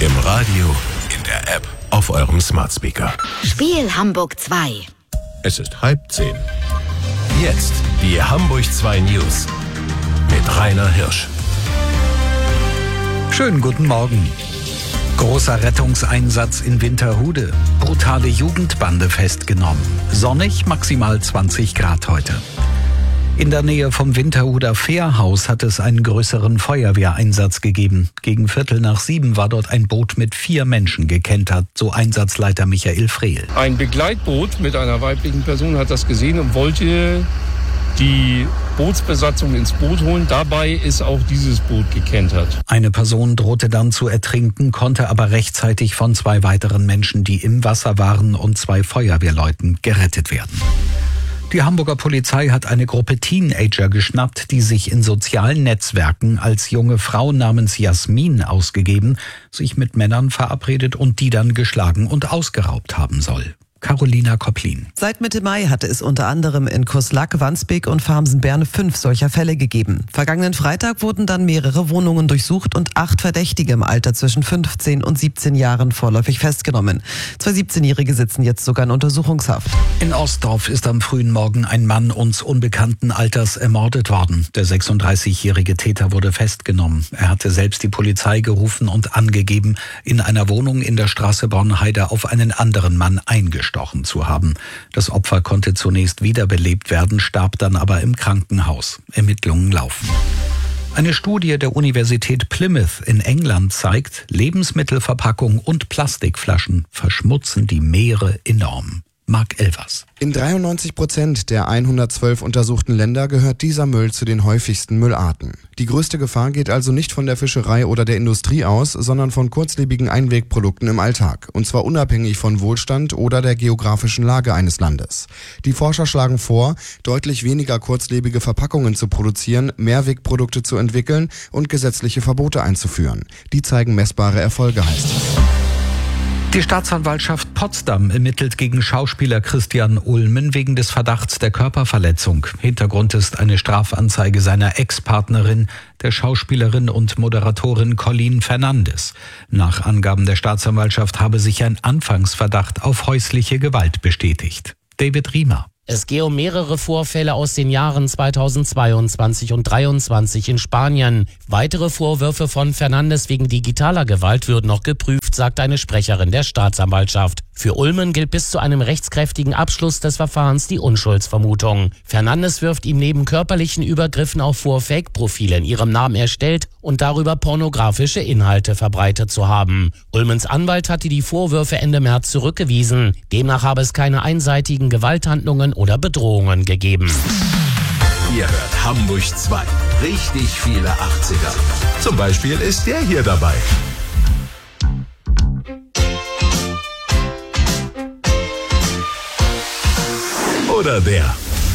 Im Radio, in der App, auf eurem Smart Speaker. Spiel Hamburg 2. Es ist 9:30. Jetzt die Hamburg 2 News mit Rainer Hirsch. Schönen guten Morgen. Großer Rettungseinsatz in Winterhude. Brutale Jugendbande festgenommen. Sonnig, maximal 20 Grad heute. In der Nähe vom Winterhuder Fährhaus hat es einen größeren Feuerwehreinsatz gegeben. Gegen 6:45 war dort ein Boot mit 4 Menschen gekentert, so Einsatzleiter Michael Frehl. Ein Begleitboot mit einer weiblichen Person hat das gesehen und wollte die Bootsbesatzung ins Boot holen. Dabei ist auch dieses Boot gekentert. Eine Person drohte dann zu ertrinken, konnte aber rechtzeitig von 2 weiteren Menschen, die im Wasser waren, und 2 Feuerwehrleuten gerettet werden. Die Hamburger Polizei hat eine Gruppe Teenager geschnappt, die sich in sozialen Netzwerken als junge Frau namens Jasmin ausgegeben, sich mit Männern verabredet und die dann geschlagen und ausgeraubt haben soll. Carolina Kopplin. Seit Mitte Mai hatte es unter anderem in Kuslack, Wandsbek und Farmsen-Berne 5 solcher Fälle gegeben. Vergangenen Freitag wurden dann mehrere Wohnungen durchsucht und 8 Verdächtige im Alter zwischen 15 und 17 Jahren vorläufig festgenommen. 2 17-Jährige sitzen jetzt sogar in Untersuchungshaft. In Ostdorf ist am frühen Morgen ein Mann uns unbekannten Alters ermordet worden. Der 36-jährige Täter wurde festgenommen. Er hatte selbst die Polizei gerufen und angegeben, in einer Wohnung in der Straße Bornheide auf einen anderen Mann eingestochen zu haben. Das Opfer konnte zunächst wiederbelebt werden, starb dann aber im Krankenhaus. Ermittlungen laufen. Eine Studie der Universität Plymouth in England zeigt, Lebensmittelverpackungen und Plastikflaschen verschmutzen die Meere enorm. Marc Elvers. In 93% der 112 untersuchten Länder gehört dieser Müll zu den häufigsten Müllarten. Die größte Gefahr geht also nicht von der Fischerei oder der Industrie aus, sondern von kurzlebigen Einwegprodukten im Alltag. Und zwar unabhängig von Wohlstand oder der geografischen Lage eines Landes. Die Forscher schlagen vor, deutlich weniger kurzlebige Verpackungen zu produzieren, Mehrwegprodukte zu entwickeln und gesetzliche Verbote einzuführen. Die zeigen messbare Erfolge, heißt es. Die Staatsanwaltschaft Potsdam ermittelt gegen Schauspieler Christian Ulmen wegen des Verdachts der Körperverletzung. Hintergrund ist eine Strafanzeige seiner Ex-Partnerin, der Schauspielerin und Moderatorin Colleen Fernandes. Nach Angaben der Staatsanwaltschaft habe sich ein Anfangsverdacht auf häusliche Gewalt bestätigt. David Riemer. Es gehe um mehrere Vorfälle aus den Jahren 2022 und 2023 in Spanien. Weitere Vorwürfe von Fernandes wegen digitaler Gewalt würden noch geprüft, sagt eine Sprecherin der Staatsanwaltschaft. Für Ulmen gilt bis zu einem rechtskräftigen Abschluss des Verfahrens die Unschuldsvermutung. Fernandes wirft ihm neben körperlichen Übergriffen auch vor, Fake-Profile in ihrem Namen erstellt und darüber pornografische Inhalte verbreitet zu haben. Ulmens Anwalt hatte die Vorwürfe Ende März zurückgewiesen. Demnach habe es keine einseitigen Gewalthandlungen oder Bedrohungen gegeben. Ihr hört Hamburg 2. Richtig viele 80er. Zum Beispiel ist der hier dabei. Oder der.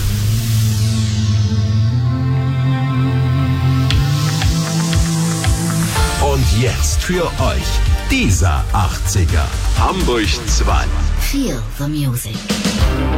Und jetzt für euch dieser 80er. Hamburg 2. Feel the music.